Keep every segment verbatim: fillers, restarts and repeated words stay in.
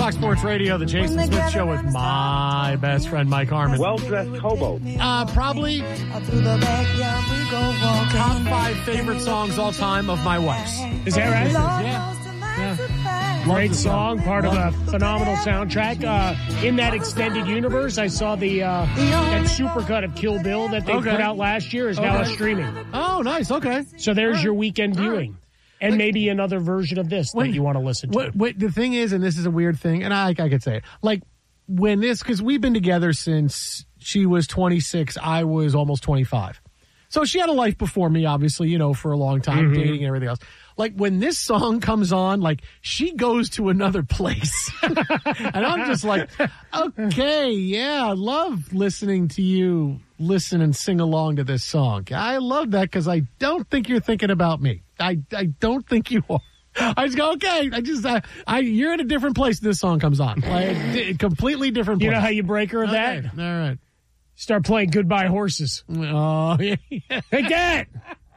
Fox Sports Radio, the Jason Smith Show with my best friend, Mike Harmon. Well-dressed hobo. Uh, probably top five favorite songs all time of my wife's. Is that right? Yeah. yeah. Great song, part of a phenomenal soundtrack. Uh, in that extended universe, I saw the uh, that supercut of Kill Bill that they Okay. put out last year is Okay. now streaming. Oh, nice. Okay. So there's All your right. weekend All viewing. right. And Like- maybe another version of this Wait, that you want to listen to. What, what, the thing is, and this is a weird thing, and I, I could say it, like when this, because we've been together since she was twenty-six, I was almost twenty-five. So she had a life before me, obviously, you know, for a long time, Mm-hmm. dating and everything else. Like when this song comes on, like she goes to another place. And I'm just like, okay, yeah, I love listening to you listen and sing along to this song. I love that because I don't think you're thinking about me. I, I don't think you are. I just go, okay, I just, I, I, you're in a different place this song comes on. Like, a completely different place. You know how you break her of that? Okay, all right. Start playing Goodbye Horses. Oh, yeah. Like that.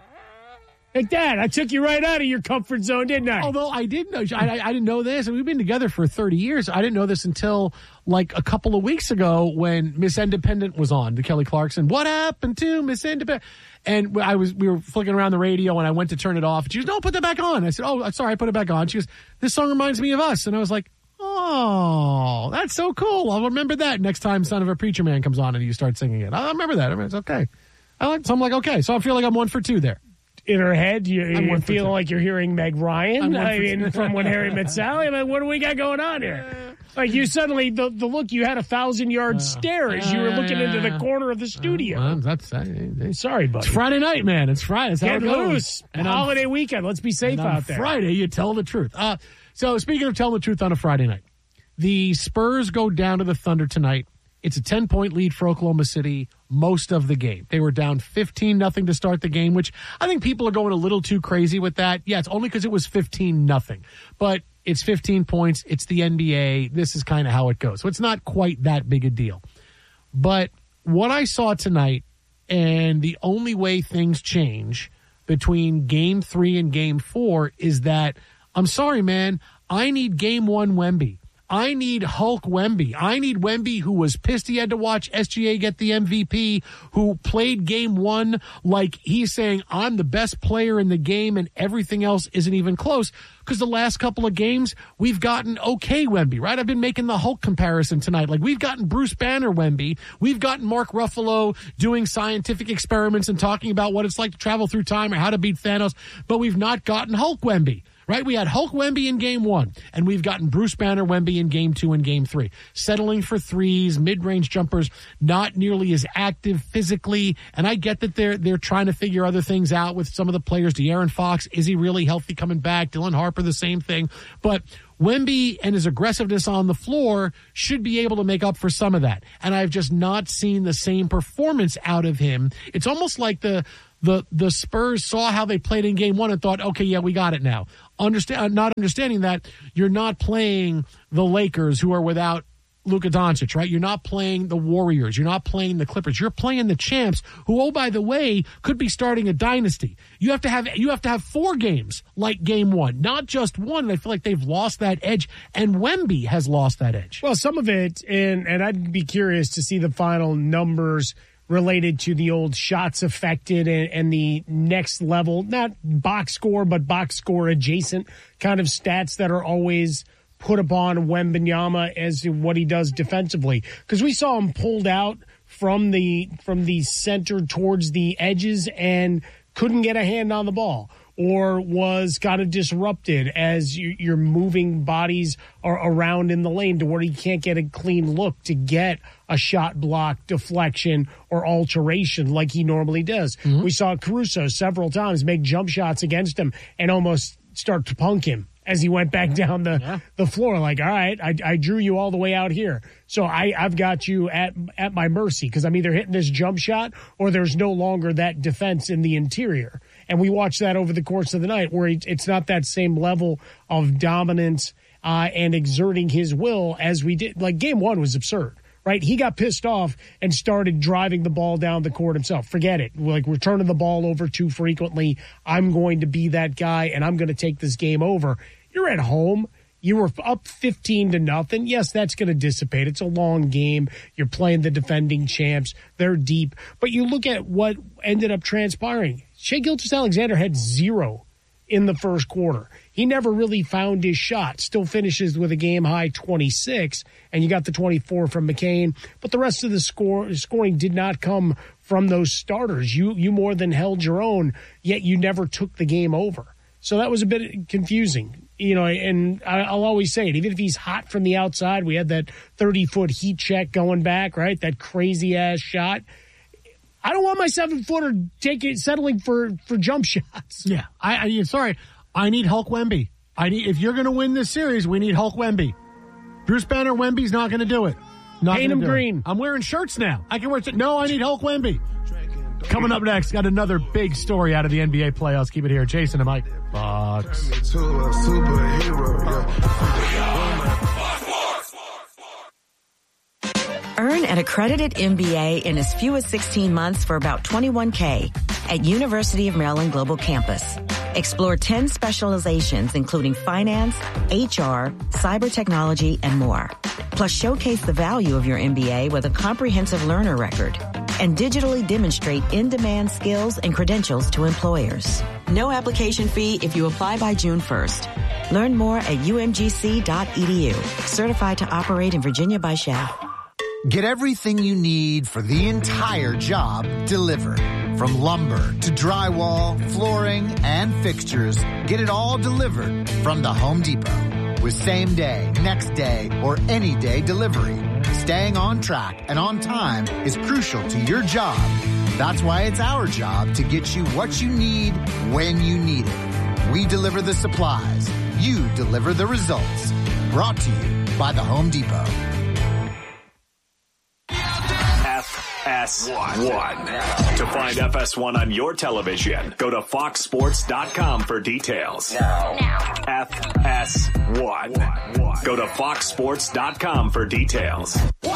Like that. I took you right out of your comfort zone, didn't I? Although I didn't know, I, I didn't know this, and we've been together for thirty years. I didn't know this until like a couple of weeks ago when Miss Independent was on, the Kelly Clarkson. What happened to Miss Independent? And I was, we were flicking around the radio, and I went to turn it off. She goes, "No, put that back on." I said, "Oh, sorry, I put it back on." She goes, "This song reminds me of us," and I was like, "Oh, that's so cool. I'll remember that next time Son of a Preacher Man comes on and you start singing it. I'll remember that. I mean, it's okay." I like, so I'm like, okay. So I feel like I'm one for two there. In her head, you, I'm you one for feel two. like you're hearing Meg I'm Ryan. one I for mean, two. from When Harry Met Sally. I mean, what do we got going on here? Like you suddenly, the, the look, you had a thousand yard stare as you were looking into the corner of the studio. Well, that's uh, Sorry, buddy. it's Friday night, man. It's Friday. It's how Get it goes. loose. And on- Holiday weekend. Let's be safe and on out there. Friday, you tell the truth. Uh, so speaking of telling the truth on a Friday night, the Spurs go down to the Thunder tonight. It's a ten-point lead for Oklahoma City most of the game. They were down fifteen nothing to start the game, which I think people are going a little too crazy with that. Yeah, it's only because it was fifteen nothing. But it's fifteen points. It's the N B A. This is kind of how it goes. So it's not quite that big a deal. But what I saw tonight, and the only way things change between game three and game four is that, I'm sorry, man, I need game one Wemby. I need Hulk Wemby. I need Wemby, who was pissed he had to watch S G A get the M V P, who played game one like he's saying, I'm the best player in the game and everything else isn't even close. Because the last couple of games, we've gotten okay Wemby, right? I've been making the Hulk comparison tonight. Like, we've gotten Bruce Banner Wemby. We've gotten Mark Ruffalo doing scientific experiments and talking about what it's like to travel through time or how to beat Thanos. But we've not gotten Hulk Wemby. Right? We had Hulk Wemby in game one, and we've gotten Bruce Banner Wemby in game two and game three. Settling for threes, mid-range jumpers, not nearly as active physically. And I get that they're they're trying to figure other things out with some of the players. De'Aaron Fox, is he really healthy coming back? Dylan Harper, the same thing. But Wemby and his aggressiveness on the floor should be able to make up for some of that. And I've just not seen the same performance out of him. It's almost like the The the Spurs saw how they played in game one and thought, okay, yeah, we got it now. Understand, not understanding that you're not playing the Lakers who are without Luka Doncic, right? You're not playing the Warriors. You're not playing the Clippers. You're playing the champs who, oh, by the way, could be starting a dynasty. You have to have you have to have four games like game one, not just one. And I feel like they've lost that edge, and Wemby has lost that edge. Well, some of it, and, and I'd be curious to see the final numbers related to the old shots affected and, and the next level, not box score, but box score adjacent kind of stats that are always put upon Wembanyama as to what he does defensively. Because we saw him pulled out from the from the center towards the edges and couldn't get a hand on the ball, or was kind of disrupted as you, you're moving bodies are around in the lane to where he can't get a clean look to get a shot block, deflection, or alteration like he normally does. Mm-hmm. We saw Caruso several times make jump shots against him and almost start to punk him as he went back down the, yeah. the floor. Like, all right, I, I drew you all the way out here. So I, I've got you at at my mercy because I'm either hitting this jump shot or there's no longer that defense in the interior. And we watched that over the course of the night where it's not that same level of dominance uh, and exerting his will as we did. Like, game one was absurd. Right, he got pissed off and started driving the ball down the court himself. Forget it. Like, we're turning the ball over too frequently. I'm going to be that guy, and I'm going to take this game over. You're at home. You were up fifteen to nothing. Yes, that's going to dissipate. It's a long game. You're playing the defending champs. They're deep. But you look at what ended up transpiring. Shai Gilgeous-Alexander had zero in the first quarter. He never really found his shot. Still finishes with a game-high twenty-six, and you got the twenty-four from McCain. But the rest of the score scoring did not come from those starters. You you more than held your own, yet you never took the game over. So that was a bit confusing. You know, and I'll always say it, even if he's hot from the outside, we had that thirty-foot heat check going back, right? That crazy-ass shot. I don't want my seven-footer taking settling for, for jump shots. Yeah. I, I sorry. I need Hulk Wemby. I need if you're going to win this series, we need Hulk Wemby. Bruce Banner Wemby's not going to do it. Not Paint him green. It. I'm wearing shirts now. I can wear – no, I need Hulk Wemby. Coming up next, got another big story out of the N B A playoffs. Keep it here. Jason and Mike. Fox. Earn an accredited M B A in as few as sixteen months for about twenty-one K at University of Maryland Global Campus. Explore ten specializations, including finance, H R, cyber technology, and more. Plus, showcase the value of your M B A with a comprehensive learner record and digitally demonstrate in-demand skills and credentials to employers. No application fee if you apply by June first. Learn more at U M G C dot E D U. Certified to operate in Virginia by S H A. Get everything you need for the entire job delivered. From lumber to drywall, flooring, and fixtures, get it all delivered from the Home Depot. With same day, next day, or any day delivery, staying on track and on time is crucial to your job. That's why it's our job to get you what you need when you need it. We deliver the supplies. You deliver the results. Brought to you by the Home Depot. F S one. To find F S one on your television, go to fox sports dot com for details. Now. Now. F S one. Go to fox sports dot com for details.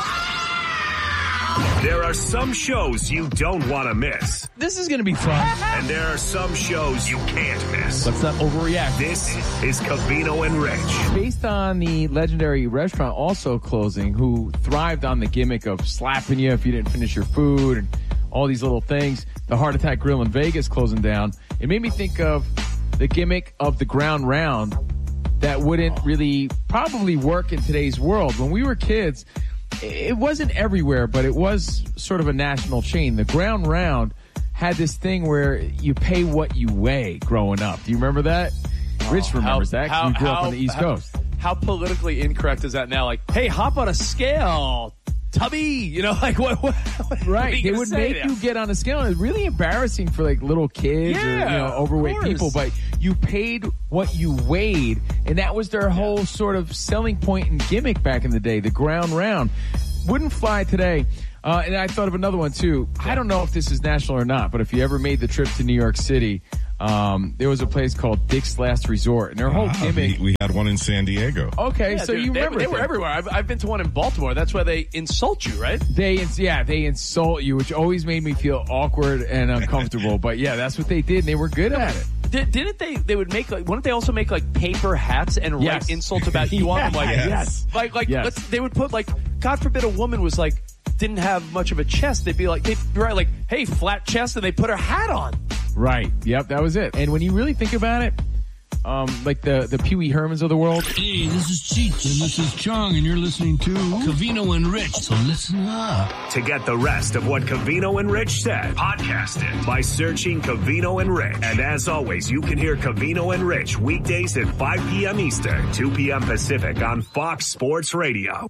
There are some shows you don't want to miss. This is going to be fun. And there are some shows you can't miss. Let's not overreact. This is Covino and Rich. Based on the legendary restaurant also closing, who thrived on the gimmick of slapping you if you didn't finish your food and all these little things, the Heart Attack Grill in Vegas closing down, it made me think of the gimmick of the ground round that wouldn't really probably work in today's world. When we were kids, it wasn't everywhere, but it was sort of a national chain. The ground round had this thing where you pay what you weigh growing up. Do you remember that? Oh, Rich remembers how, that because we grew how, up on the East how, Coast. How politically incorrect is that now? Like, hey, hop on a scale, tubby. You know, like what? what, what right. They would make now? you get on a scale. And it's really embarrassing for like little kids yeah, or you know overweight people. But you paid what you weighed, and that was their whole sort of selling point and gimmick back in the day. The ground round wouldn't fly today. Uh, and I thought of another one too. I don't know if this is national or not, but if you ever made the trip to New York City, um, there was a place called Dick's Last Resort, and their whole wow, gimmick. We, we had one in San Diego. Okay, yeah, so dude, you they, remember they were them. everywhere. I've, I've been to one in Baltimore. That's where they insult you, right? They, yeah, they insult you, which always made me feel awkward and uncomfortable. But yeah, that's what they did, and they were good at it. Did, didn't they? They would make like. Wouldn't they also make like paper hats and yes. write insults about you on them? Like yes, yes. like like yes. let's, they would put like, God forbid, a woman was like didn't have much of a chest. They'd be like, they'd write like, hey, flat chest, and they put her hat on. Right. Yep. That was it. And when you really think about it, um, like the the Pee Wee Hermans of the world. Hey, this is Cheech and this is Chong, and you're listening to Covino and Rich. So listen up. To get the rest of what Covino and Rich said, podcast it by searching Covino and Rich. And as always, you can hear Covino and Rich weekdays at five p.m. Eastern, two p.m. Pacific on Fox Sports Radio.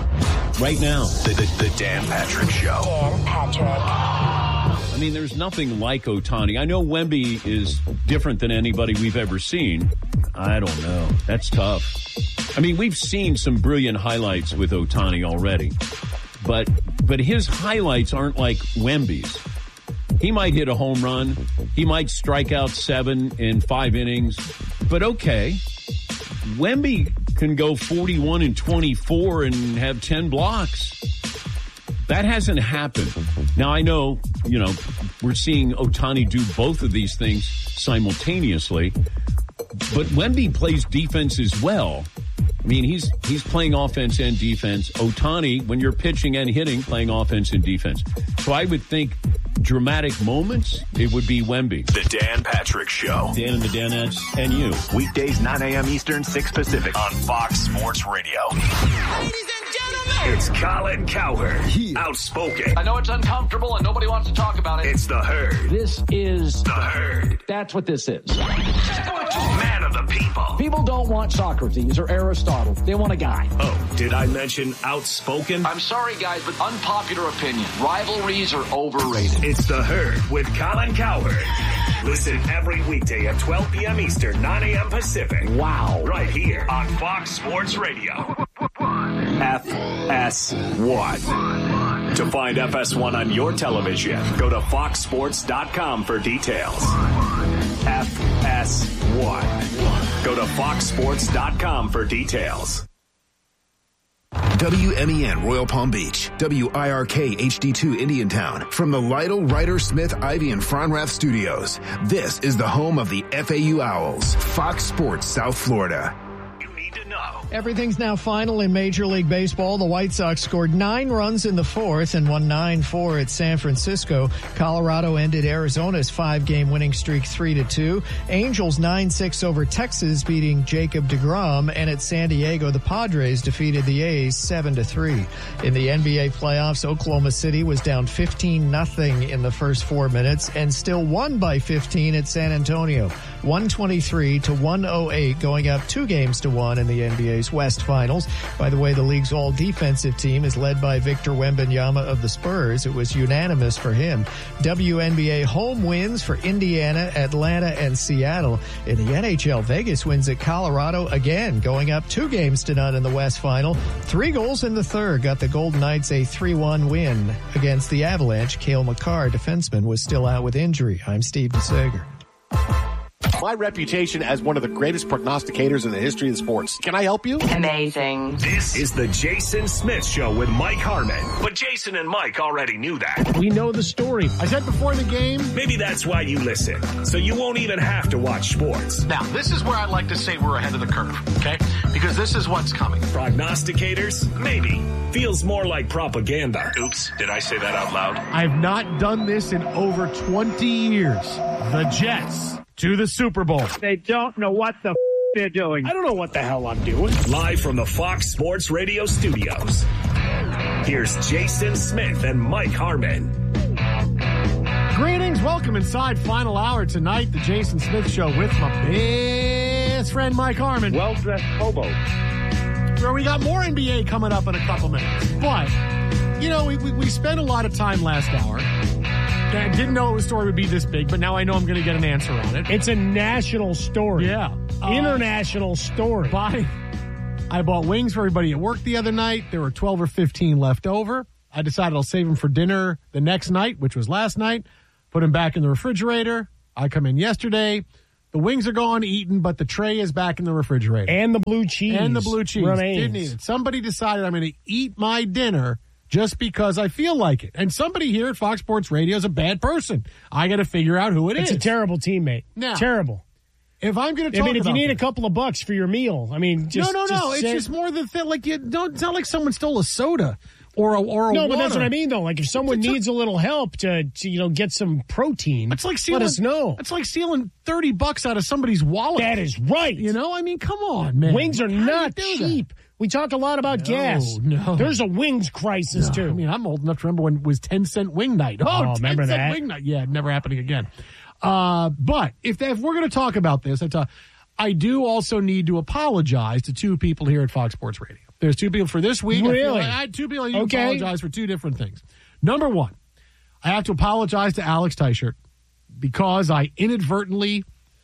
Right now, the, the, the Dan Patrick Show. Dan Patrick. I mean, there's nothing like Ohtani. I know Wemby is different than anybody we've ever seen. I don't know. That's tough. I mean, we've seen some brilliant highlights with Ohtani already, but but his highlights aren't like Wemby's. He might hit a home run. He might strike out seven in five innings, but okay. Wemby can go forty-one and twenty-four and have ten blocks. That hasn't happened. Now, I know, you know, we're seeing Ohtani do both of these things simultaneously, but Wemby plays defense as well. I mean, he's he's playing offense and defense. Ohtani, when you're pitching and hitting, playing offense and defense. So I would think dramatic moments, it would be Wemby. The Dan Patrick Show. Dan and the Danettes and you. Weekdays, nine a.m. Eastern, six Pacific on Fox Sports Radio. Ladies and gentlemen, it's Colin Cowherd. He outspoken. I know it's uncomfortable and nobody wants to talk about it. It's the Herd. This is the Herd. That's what this is. Man of the people. People don't want Socrates or Aristotle. They want a guy. Oh, did I mention outspoken? I'm sorry, guys, but unpopular opinion. Rivalries are overrated. It's the Herd with Colin Cowherd. Listen every weekday at twelve p.m. Eastern, nine a.m. Pacific. Wow. Right here on Fox Sports Radio. F S one. To find F S one on your television, go to fox sports dot com for details. F S one. Go to fox sports dot com for details. W M E N Royal Palm Beach, W I R K H D two Indiantown, from the Lytle, Ryder, Smith, Ivy, and Fronrath Studios. This is the home of the F A U Owls, Fox Sports South Florida. Everything's now final in Major League Baseball. The White Sox scored nine runs in the fourth and won nine four at San Francisco. Colorado ended Arizona's five-game winning streak three to two. Angels nine six over Texas, beating Jacob deGrom. And at San Diego, the Padres defeated the A's seven to three. In the N B A playoffs, Oklahoma City was down fifteen nothing in the first four minutes and still won by fifteen at San Antonio. one twenty-three to one oh eight, going up two games to one in the N B A's West Finals. By the way, the league's all-defensive team is led by Victor Wembanyama of the Spurs. It was unanimous for him. W N B A home wins for Indiana, Atlanta, and Seattle. In the N H L, Vegas wins at Colorado again, going up two games to none in the West Final. Three goals in the third got the Golden Knights a three one win against the Avalanche. Cale Makar, defenseman, was still out with injury. I'm Steve DeSager. My reputation as one of the greatest prognosticators in the history of sports. Can I help you? Amazing. This is the Jason Smith Show with Mike Harmon. But Jason and Mike already knew that. We know the story. I said before the game. Maybe that's why you listen. So you won't even have to watch sports. Now, this is where I like to say we're ahead of the curve, okay? Because this is what's coming. Prognosticators? Maybe. Feels more like propaganda. Oops, did I say that out loud? I've not done this in over twenty years. The Jets to the Super Bowl. They don't know what the f- they're doing. I don't know what the hell I'm doing. Live from the Fox Sports Radio studios. Here's Jason Smith and Mike Harmon. Greetings. Welcome inside final hour tonight. The Jason Smith Show with my best friend Mike Harmon. Well-dressed hobo. Where we got more N B A coming up in a couple minutes. But, you know, we, we, we spent a lot of time last hour. I didn't know the story would be this big, but now I know I'm going to get an answer on it. It's a national story. Yeah. International uh, story. By, I bought wings for everybody at work the other night. There were twelve or fifteen left over. I decided I'll save them for dinner the next night, which was last night. Put them back in the refrigerator. I come in yesterday. The wings are gone, eaten, but the tray is back in the refrigerator. And the blue cheese. And the blue cheese. Remains. Didn't eat it. Somebody decided I'm going to eat my dinner just because I feel like it. And somebody here at Fox Sports Radio is a bad person. I got to figure out who it it's is. It's a terrible teammate. Now, terrible. If I'm going to talk I mean, if about you need this, a couple of bucks for your meal, I mean, just no, no, no. Just it's say, just more the thing. Like you don't. It's not like someone stole a soda or a or a no, water. but that's what I mean, though. Like if someone it's needs a, a little help to, to, you know, get some protein, it's like stealing, let us know. It's like stealing thirty bucks out of somebody's wallet. That is right. You know, I mean, come on, man. Wings are How not do you do cheap. That? We talk a lot about no, gas. No, there's a wings crisis no. too. I mean, I'm old enough to remember when it was ten cent wing night. Oh, oh ten remember cent that? Wing night. Yeah, never happening again. Uh, but if if we're going to talk about this, I, talk, I do also need to apologize to two people here at Fox Sports Radio. There's two people for this week. Really? I, like I had two people I need okay. to apologize for two different things. Number one, I have to apologize to Alex Teichert because I inadvertently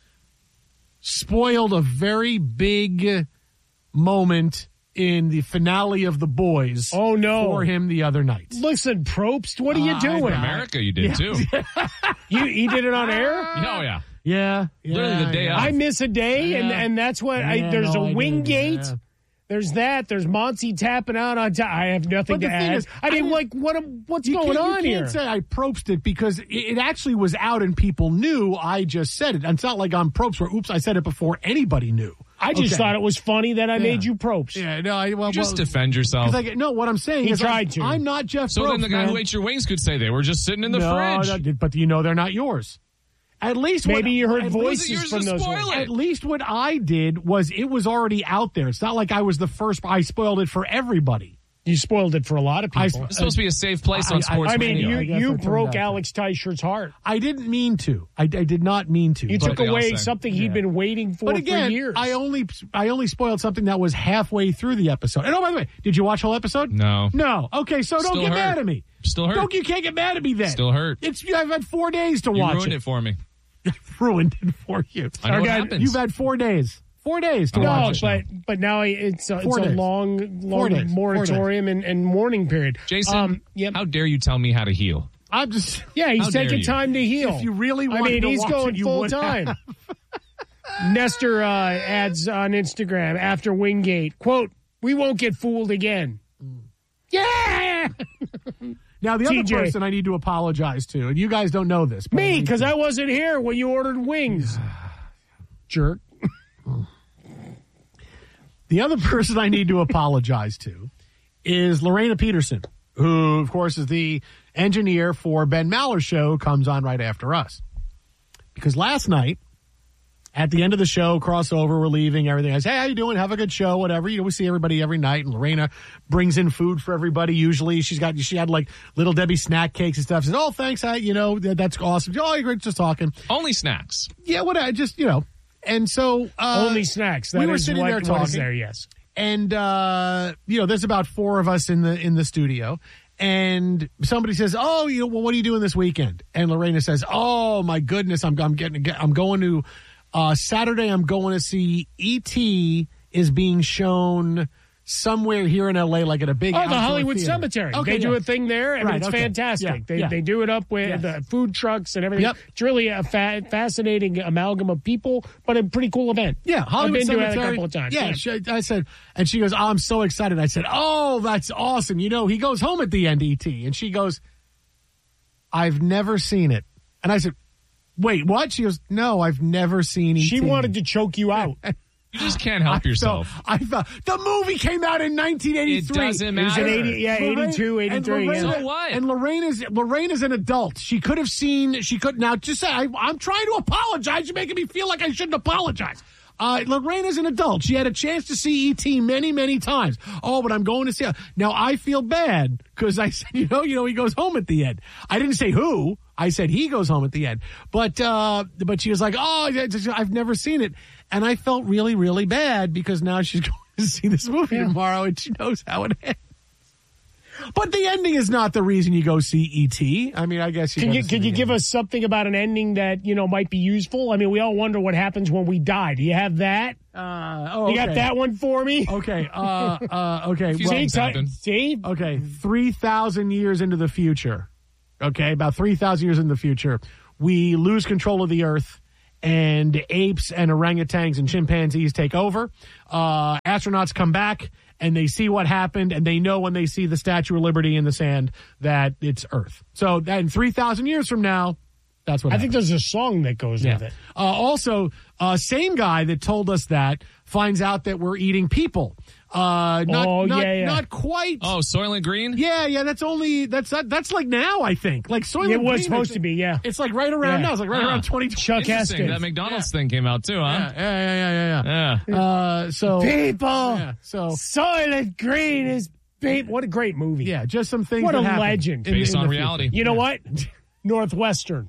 spoiled a very big moment in the finale of The Boys. Oh, no. For him the other night. Listen, Probst, what are you uh, doing? In America, you did, yeah. too. you, you did it on air? Oh, yeah. Yeah. yeah Literally the day yeah. of. I miss a day, yeah. and, and that's what yeah, I, there's no, a I wing did, gate. yeah. There's that. There's Monty tapping out on top. I have nothing But to the thing add. is, I mean, I- like, what? what's You going can't- on you here? can't say I probed it because it, it actually was out and people knew I just said it. And it's not like I'm probed where, oops, I said it before anybody knew. I just Okay. thought it was funny that I Yeah. made you propes. Yeah, no, I well, Just well, defend yourself. 'cause I get- no, what I'm saying He is tried I'm, to. I'm not Jeff So Probst, then the guy man. who ate your wings could say they were just sitting in the no, fridge. that- but you know they're not yours. At least Maybe what, you heard at voices least- from those ones. At least what I did was it was already out there. It's not like I was the first. I spoiled it for everybody. You spoiled it for a lot of I- people. It's supposed to be a safe place on I- I- sports I mean, radio. you, I guess you I turned broke out to. Alex Teichert's heart. I didn't mean to. I, I did not mean to. You but, took they all away say. something he'd Yeah. been waiting for but again, for years. I only I only spoiled something that was halfway through the episode. And oh, by the way, did you watch the whole episode? No. No. Okay, so don't Still get hurt. mad at me. Still hurt. Don't you can't get mad at me then. Still hurt. It's I've had four days to You watch ruined it for me. ruined it for you. I know what Okay, happens. You've had four days. Four days to no, watch it. but but now it's a, it's Four a days. long Four long days. Four moratorium and, and mourning period. Jason, um, yep. how dare you tell me how to heal? I'm just yeah, he's how dare taking you. time to heal. If you really I wanted mean, to he's watch going it, you full would time. have. Nestor uh, adds on Instagram after Wingate, quote, "We won't get fooled again." Yeah. Now the T other J. person I need to apologize to, and you guys don't know this, but I Me, need because to. I wasn't here when you ordered wings. Jerk. The other person I need to apologize to is Lorena Peterson, who, of course, is the engineer for Ben Maller's show, comes on right after us. Because last night, at the end of the show, crossover, we're leaving, everything. I say, hey, how you doing? Have a good show, whatever. You know, we see everybody every night, and Lorena brings in food for everybody. Usually, she's got she had like Little Debbie snack cakes and stuff. She says, oh, thanks, I, you know, that, that's awesome. Oh, you're great, just talking. Only snacks. Yeah, what I just you know, and so uh, Only snacks. That we were is sitting what, there what talking. is there, yes. And uh, you know, there's about four of us in the in the studio, and somebody says, "Oh, you know, well, what are you doing this weekend?" And Lorena says, "Oh my goodness, I'm I'm getting I'm going to uh, Saturday. I'm going to see E T is being shown somewhere here in L A, like at a big Oh, the outdoor Hollywood theater. Cemetery. Okay, they do yeah. a thing there. I mean, Right, it's okay. fantastic. Yeah, they yeah. they do it up with Yes. the food trucks and everything. Yep. It's really a fa- fascinating amalgam of people, but a pretty cool event. Yeah, Hollywood I've been Cemetery. to it a couple of times. Yeah, she, I said, and she goes, oh, I'm so excited. I said, oh, that's awesome. You know, he goes home at the end, E T. And she goes, I've never seen it. And I said, wait, what? She goes, no, I've never seen E T. She wanted to choke you out. You just can't help I yourself. Felt, I thought the movie came out in nineteen eighty-three. It doesn't It was in matter. eighty, yeah, Lorraine- eighty-two, and eighty-three. Lorraine- yeah. So what? And Lorena's Lorena's an adult. She could have seen. She could now just say, I, "I'm trying to apologize. You're making me feel like I shouldn't apologize." Uh, Lorena's an adult. She had a chance to see E T many, many times. Oh, but I'm going to see it. Now I feel bad because I said, you know, you know, he goes home at the end. I didn't say who. I said he goes home at the end. But uh, but she was like, oh, I've never seen it. And I felt really, really bad because now she's going to see this movie tomorrow and she knows how it ends. But the ending is not the reason you go see E T. I mean, I guess you Can gotta you see can the you give ending. us something about an ending that you know might be useful? I mean, we all wonder what happens when we die. Do you have that? Uh, oh, You got okay. that one for me? Okay. Uh, uh, okay. Few well, things see, happen. see? okay. three thousand years into the future. Okay. About three thousand years in the future, we lose control of the earth and apes and orangutans and chimpanzees take over. Uh, astronauts come back and they see what happened and they know when they see the Statue of Liberty in the sand that it's Earth. So then three thousand years from now, that's what I happens. think there's a song that goes Yeah. with it. Uh, also, uh, same guy that told us that finds out that we're eating people. Uh, not, Oh, not, yeah, yeah. not quite. Oh, Soylent Green? Yeah, yeah, that's only, that's that, that's like now, I think. Like Soylent It was Green, supposed I to think. be, yeah. It's like right around Yeah. now. It's like right Huh. around twenty twenty. Chuck Interesting. Heston. That McDonald's thing came out too, huh? Yeah, yeah, yeah, yeah, yeah. Yeah. Uh, so, People, yeah, so, Soylent Green is babe. What a great movie! yeah, just some things What that a happened legend. in- Based in on the reality. future. You know what? Northwestern.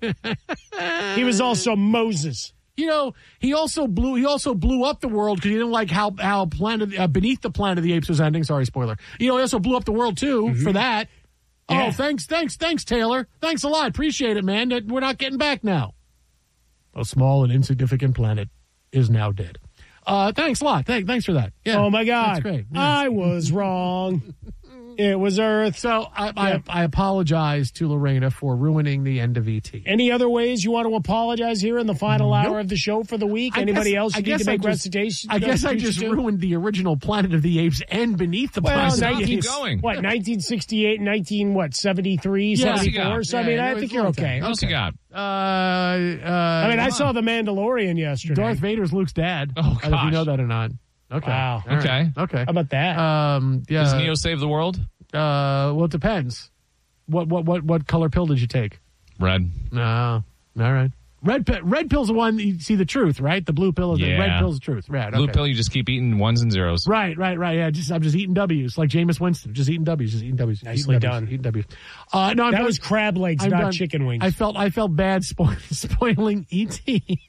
He was also Moses. You know, he also blew. He also blew up the world because he didn't like how how Planet uh, Beneath the Planet of the Apes was ending. Sorry, spoiler. You know, he also blew up the world too for that. Yeah. Oh, thanks, thanks, thanks, Taylor. Thanks a lot. Appreciate it, man. That we're not getting back now. A small and insignificant planet is now dead. Uh, thanks a lot. Thank, thanks for that. Yeah. Oh my God! That's great. Yeah. I was wrong. It was Earth. So I, I, Yeah. I apologize to Lorena for ruining the end of E T. Any other ways you want to apologize here in the final Nope. hour of the show for the week? I Anybody guess- else I you need guess to I make just- recitation? I guess I just restitution to? ruined the original Planet of the Apes and Beneath the Well, Planet of the nineteen, Apes. going. what, nineteen sixty-eight, nineteen, what, seventy-three, Yeah. seventy-four? So, I Yeah, mean, yeah, I it was think a you're long okay. time. What else you got? Uh, uh, I mean, I saw The Mandalorian yesterday. Darth Vader's Luke's dad. Oh, I don't know if you gosh. know that or not. Okay. Wow. All right. Okay. Okay. How about that? Um, yeah. Does Neo save the world? Uh, well, it depends. What what what what color pill did you take? Red. No. All right. Red pi- red pill's the one you see the truth, right? The blue pill is the Yeah. red pill's the truth. Right. Blue okay. pill, you just keep eating ones and zeros. Right, right, right. Yeah, just I'm just eating W's like Jameis Winston, just eating W's, just eating W's. Nicely eating done. W's, eating W's. Uh, no, I'm that done. was crab legs, I'm not done. chicken wings. I felt I felt bad spoil, spoiling E T.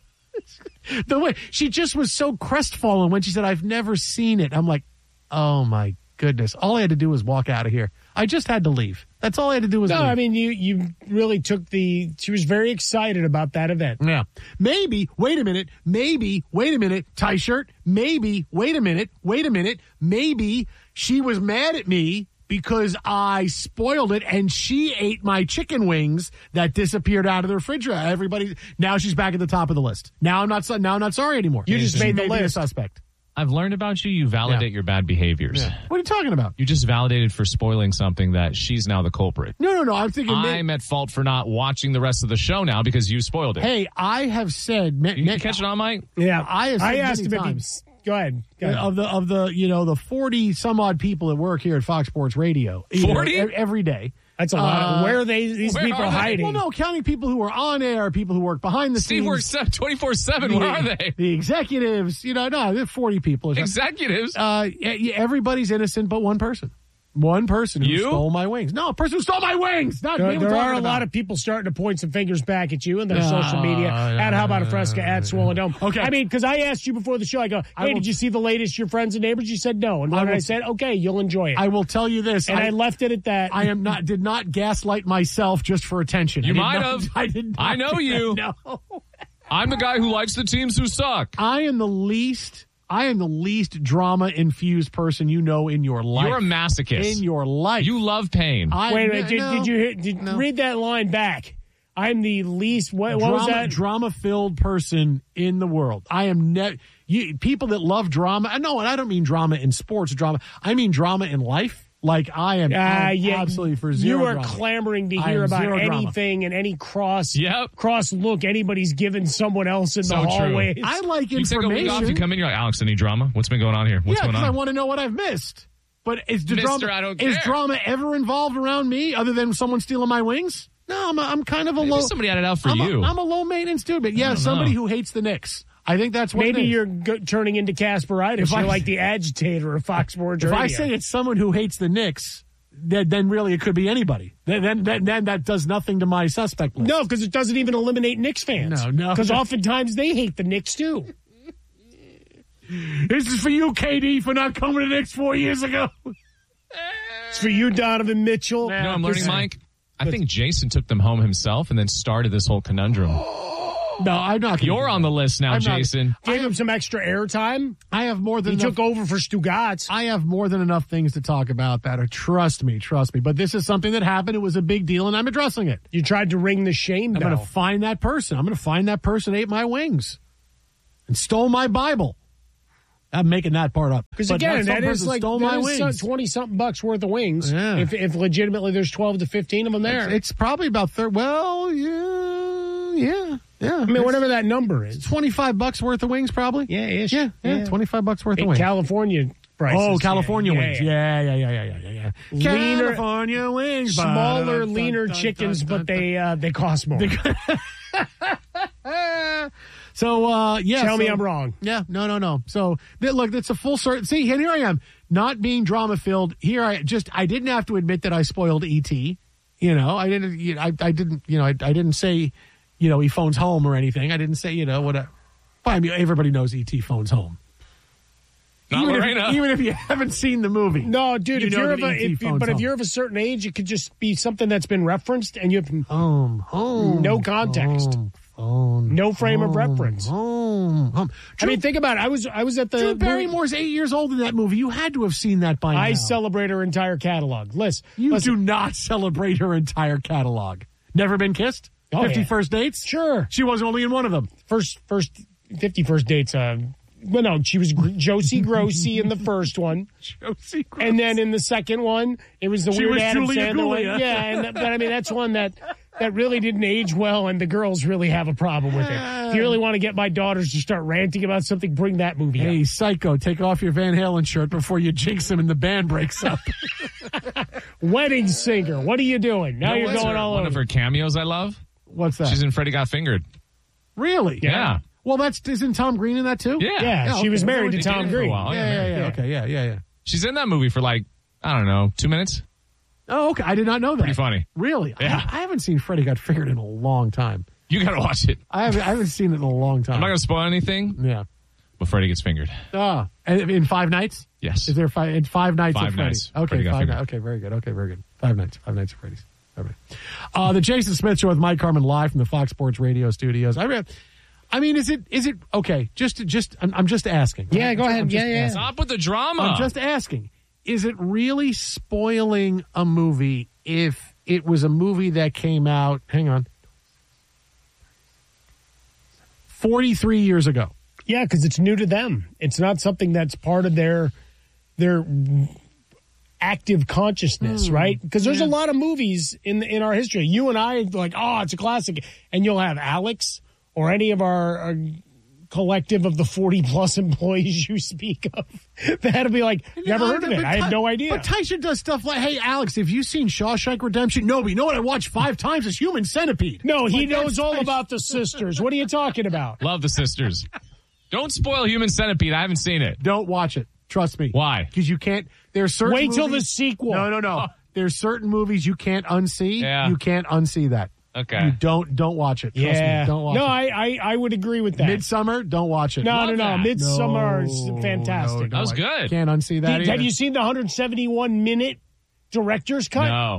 The way she just was so crestfallen when she said, "I've never seen it." I'm like, "Oh my goodness!" All I had to do was walk out of here. I just had to leave. That's all I had to do was no, leave. I mean, you you really took the. She was very excited about that event. Yeah. Maybe, wait a minute, maybe, wait a minute, tie shirt, maybe, wait a minute, wait a minute, maybe she was mad at me because I spoiled it and she ate my chicken wings that disappeared out of the refrigerator. Everybody, now she's back at the top of the list. Now I'm not, so- now I'm not sorry anymore. You just She made the me a list. suspect. I've learned about you. You validate Yeah. your bad behaviors. Yeah. What are you talking about? You just validated for spoiling something that she's now the culprit. No, no, no. I'm thinking. I'm at fault for not watching the rest of the show now because you spoiled it. Hey, I have said. ma- you ma- can catch it on, Mike? Yeah, I have said I asked many him times. if he. Go ahead. Go ahead. Of the of the you know the forty some odd people that work here at Fox Sports Radio, you know, forty? e- every day. That's a lot. Uh, Where are they? These where people are they? hiding? Well, no, counting people who are on air, people who work behind the Steve scenes. works twenty-four seven. the- Where are they? The executives, you know, no, they're forty people. or something. Executives? Uh, yeah, yeah, everybody's innocent but one person. One person who You? stole my wings. No, a person who stole my wings. Not There, me. there we're are talking a about. lot of people starting to point some fingers back at you in their No, social media. no, At How About a no, Fresca, no, at Swollen Dome. Okay. I mean, because I asked you before the show, I go, hey, I will- did you see the latest Your Friends and Neighbors? You said no. And I when will- I said, okay, you'll enjoy it. I will tell you this. and I, left it at that. I am not did not gaslight myself just for attention. You I did might not- have. I did. Not I know do that. you. No. I'm the guy who likes the teams who suck. I am the least. I am the least drama infused person you know in your life. You're a masochist. In your life, You love pain. I, Wait a minute. Did, no, did you hear, did, no. read that line back? I'm the least. What, what drama, was that? Drama filled person in the world. I am ne- you, people that love drama. I know, and I don't mean drama in sports drama. I mean drama in life. Like I am Uh, I'm yeah, absolutely for zero. You are drama. clamoring to I hear am about zero drama. anything and any cross Yep. cross look anybody's given someone else in So the true. hallways. I like You take a week off, you information. come in, you're like, Alex, any drama? What's been going on here? What's Yeah, going because I on? want to know what I've missed. But is the Mister, drama I don't is care. drama ever involved around me other than someone stealing my wings? No, I'm a, I'm kind of a Maybe low. somebody had it out for I'm you. A, I'm a low maintenance dude, but yeah, don't somebody know. who hates the Knicks. I think that's what Maybe it is. you're go- turning into Casperitis. If You're I- like the agitator of Fox Sports If Radio. I say it's someone who hates the Knicks, then, then really it could be anybody. Then, then, then, then that does nothing to my suspect list. No, because it doesn't even eliminate Knicks fans. No, no. Because oftentimes they hate the Knicks too. This is for you, K D, for not coming to the Knicks four years ago. It's for you, Donovan Mitchell. You know what I'm learning, This- Mike? I think Jason took them home himself and then started this whole conundrum. No, I'm not. gonna You're do on that. the list now, I'm not- Jason. Gave him some extra airtime. I have more than He enough. took over for Stugatz. I have more than enough things to talk about that are, trust me, trust me. But this is something that happened. It was a big deal, and I'm addressing it. You tried to ring the shame I'm bell. going to find that person. I'm going to find that person who ate my wings and stole my Bible. I'm making that part up. Because But again, some that is person like stole my wings. twenty something bucks worth of wings. Yeah. If, if legitimately there's twelve to fifteen of them there. It's, it's probably about thirty. Well, yeah, yeah, yeah. I mean, whatever that number is. twenty-five bucks worth of wings, probably. Yeah, ish. Yeah, yeah, Yeah. twenty-five bucks worth In of wings. California prices. Oh, California yeah, wings. Yeah, Yeah, yeah, yeah, yeah, yeah, yeah. yeah. Leaner- California wings. Smaller, Ba-da-dun, leaner dun, chickens, dun, dun, but dun, they uh, they cost more. So, uh, yeah. Tell me so- I'm wrong. Yeah, no, no, no. So, th- look, it's a full circle. See, and here I am, not being drama filled. Here I just, I didn't have to admit that I spoiled E T. You know, I didn't, you know, I, I didn't, you know, I, I didn't say, you know, he phones home or anything. I didn't say, you know, what. A, well, I mean, everybody knows E T phones home. Not even, Lorena. if, even if you haven't seen the movie. No, dude. You if know you're that of a, E T if, phones but if home. you're of a certain age, it could just be something that's been referenced, and you have Home, home. no context, Home, phone, no frame of home, reference. Home. home, home. I mean, think about it. I was I was at the Drew Barrymore's eight years old in that movie. You had to have seen that by now. I celebrate her entire catalog. Listen, you listen. do not celebrate her entire catalog. Never Been Kissed? Oh, fifty yeah. First Dates? Sure. She was only in one of them. First, first fifty First Dates. Uh, well, no, she was Gr- Josie Grossi in the first one. Josie Grossi. And then in the second one, it was the She weird was Adam Julia Sandler one. Gulia. Yeah, and, but I mean, that's one that, that really didn't age well, and the girls really have a problem with it. If you really want to get my daughters to start ranting about something, bring that movie Hey, up. Psycho, take off your Van Halen shirt before you jinx him and the band breaks up. Wedding Singer, what are you doing? Now You know you're what's going her- all One over. of her cameos I love. What's that? She's in Freddie Got Fingered. Really? Yeah. Well, that's isn't Tom Green in that too? Yeah. Yeah, she was okay. married to They Tom dated for a Green. while. Yeah, yeah, yeah, Yeah. Okay, yeah, yeah, yeah. She's in that movie for like, I don't know, two minutes. Oh, okay. I did not know that. Pretty funny. Really? Yeah. I, I haven't seen Freddie Got Fingered in a long time. You got to watch it. I haven't, I haven't seen it in a long time. I'm not going to spoil anything, Yeah. but Freddie gets fingered. Ah, and in five nights? Yes. Is there five? In five nights Five of Freddy's? nights. Okay, Freddie got five fingered. nights. Okay, very good. Okay, very good. Five nights. Five nights of Freddy's. All right. Uh, the Jason Smith Show with Mike Carmen live from the Fox Sports Radio studios. I mean, I mean, is it is it okay? Just just I'm, I'm just asking. Yeah, I'm go just- ahead. I'm just Yeah, yeah. asking. Stop with the drama. I'm just asking. Is it really spoiling a movie if it was a movie that came out? Hang on. forty-three years ago. Yeah, because it's new to them. It's not something that's part of their their active consciousness, right? Because there's a lot of movies in in our history. You and I are like, oh, it's a classic, and you'll have Alex or any of our, our collective of the forty plus employees you speak of that'll be like, never heard of it. But I Ty- have no idea. But Tyson does stuff like, hey, Alex, have you seen Shawshank Redemption? No, but you know what I watched five times is Human Centipede. No, he Like, knows that's all Tyson. about the sisters. What are you talking about? Love the sisters. Don't spoil Human Centipede. I haven't seen it. Don't watch it. Trust me. Why? Because you can't. There's certain Wait till the movies- sequel. No, no, no. There's certain movies you can't unsee. Yeah. You can't unsee that. Okay. You don't don't watch it. Trust Yeah. me. Don't watch no, it. I, I I would agree with that. Midsummer, don't watch it. no, Love no, no. that. Midsummer is No, fantastic. no, That was don't. good. Can't unsee that. Did- have either. you seen the one hundred seventy-one minute director's cut? No.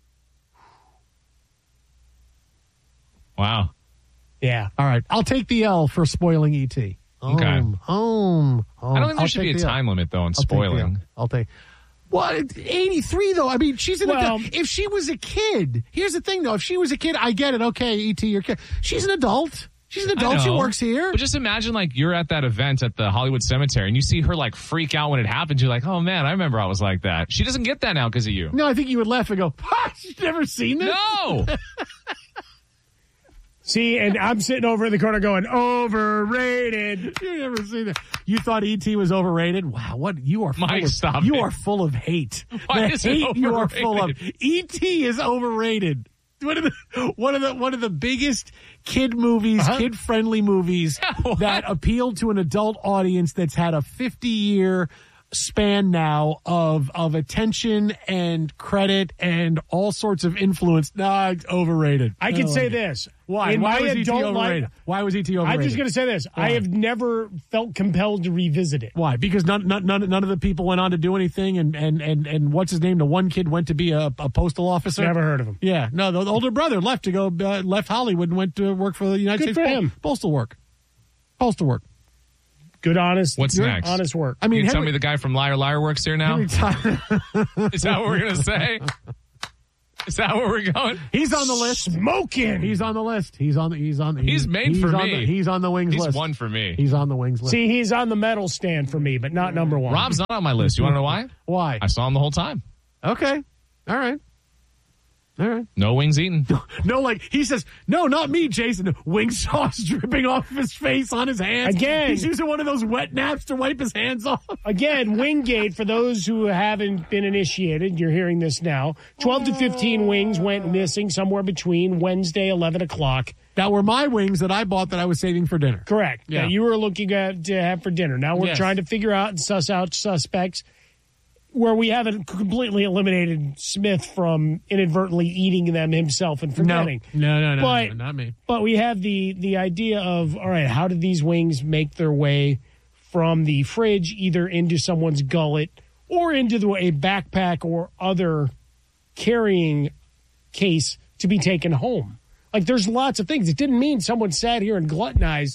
Wow. Yeah. All right. I'll take the L for spoiling E T. Home, Okay. home, home. I don't think there I'll should be take a the L. time limit, though, on I'll take the spoiling. L. I'll take. Well, it's eighty-three though. I mean, she's an Well- adult. If she was a kid, here's the thing though. If she was a kid, I get it. Okay, E T, you're a kid. She's an adult. She's an I adult. She know. works here. But just imagine, like, you're at that event at the Hollywood Cemetery and you see her, like, freak out when it happens. You're like, oh, man, I remember I was like that. She doesn't get that now because of you. No, I think you would laugh and go, ha, she's never seen this? No. See, and I'm sitting over in the corner going, overrated. You've never seen it. You thought E T was overrated? Wow, what you are full Mike, of, stop you it. are full of hate. Why the is it hate you are full of. overrated? E T is overrated. One of the one of the one of the biggest kid movies, Uh-huh. kid friendly movies What? that appeal to an adult audience that's had a fifty year span now of of attention and credit and all sorts of influence. Nah, it's overrated. I can don't say like it. this. Why? In Why my was E T adult overrated? life, Why was E T overrated? I'm just going to say this. Why? I have never felt compelled to revisit it. Why? Because none, none, none, none of the people went on to do anything, and and and, and what's his name? The one kid went to be a, a postal officer. Never heard of him. Yeah, no, the, the older brother left to go uh, left Hollywood and went to work for the United Good States for Po- him. postal work. Postal work. Good, honest. What's good, next? Honest work. I mean, you tell Henry- me the guy from Liar Liar works here now? Henry Tyler- Is that what we're going to say? Is that where we're going? He's on the list. Smoking. He's on the list. He's on the. He's on. The, He's made he's for on me. The, he's on the wings He's list. one for me. He's on the wings list. See, he's on the medal stand for me, but not number one. Rob's not on my list. You want to know why? Why? I saw him the whole time. Okay. All right. All right. No wings eaten. No, like he says, no, not me, Jason. Wing sauce dripping off his face on his hands. Again. He's using one of those wet naps to wipe his hands off. Again, Wingate, for those who haven't been initiated, you're hearing this now. twelve to fifteen wings went missing somewhere between Wednesday, eleven o'clock. That were my wings that I bought that I was saving for dinner. Correct. Yeah. That you were looking at to have for dinner. Now we're Yes. trying to figure out and suss out suspects where we haven't completely eliminated Smith from inadvertently eating them himself and No, forgetting. no, no, no, But- no, not me. But we have the the idea of, all right, how did these wings make their way from the fridge either into someone's gullet or into the, a backpack or other carrying case to be taken home? Like, there's lots of things. It didn't mean someone sat here and gluttonized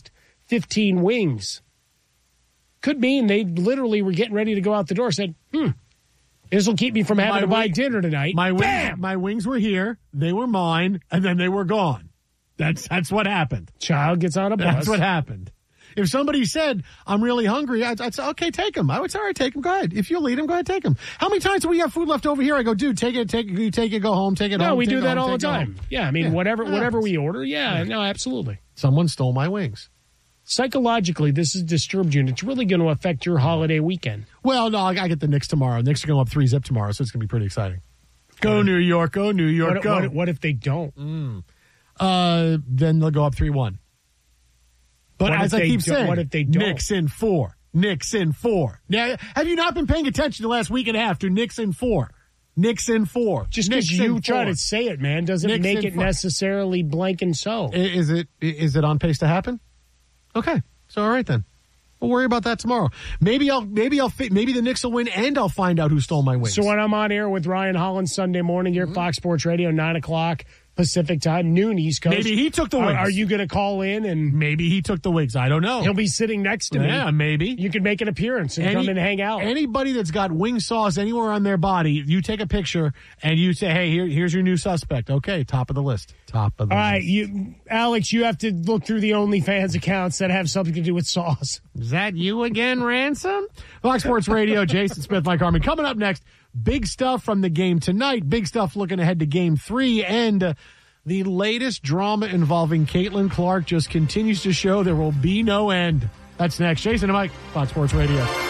fifteen wings. Could mean they literally were getting ready to go out the door, said, hmm, this will keep me from having My to buy wing- dinner tonight. My wings, Bam! my wings were here. They were mine, and then they were gone. That's that's what happened. Child gets on a bus. That's what happened. If somebody said, I'm really hungry, I'd, I'd say, okay, take them. I would say, all right, take them. Go ahead. If you'll eat them, go ahead, take them. How many times do we have food left over here? I go, dude, take it, take it, you take it, go home, take it No, home. we take do it that home, all the take it time. home. Yeah, I mean, Yeah. whatever It whatever happens. we order, yeah, no, absolutely. Someone stole my wings. Psychologically, this has disturbed you, and it's really going to affect your holiday weekend. Well, no, I, I get the Knicks tomorrow. Knicks are going up three zip tomorrow, so it's going to be pretty exciting. Go New York, go New York, What, go. what, what if they don't? Mm. Uh, then they'll go up three one. But What as if I they keep don't- saying, what if they don't? Knicks in four. Knicks in four. Now, have you not been paying attention the last week and a half to Knicks in four? Knicks in four. Just Knicks because you in try four. to say it, man, doesn't Knicks make in it four. necessarily blank and so. I- Is it is it on pace to happen? Okay, so all right then. We'll worry about that tomorrow. Maybe I'll maybe I'll fi- maybe the Knicks will win and I'll find out who stole my wings. So when I'm on air with Ryan Holland Sunday morning here, Mm-hmm. Fox Sports Radio, nine o'clock Pacific time, noon East Coast. Maybe he took the Are, wings. are you going to call in and maybe he took the wings. I don't know. he'll be sitting next to me? Yeah, maybe. You could make an appearance and Any- come and hang out. Anybody that's got wing sauce anywhere on their body, you take a picture and you say, "Hey, here, here's your new suspect." Okay, top of the list. Top of the All list. right, you, Alex, you have to look through the OnlyFans accounts that have something to do with sauce. Is that you again, Ransom? Fox Sports Radio, Jason Smith, Mike Harmon. Coming up next, big stuff from the game tonight. Big stuff looking ahead to game three. And uh, the latest drama involving Caitlin Clark just continues to show there will be no end. That's next. Jason and Mike, Fox Sports Radio.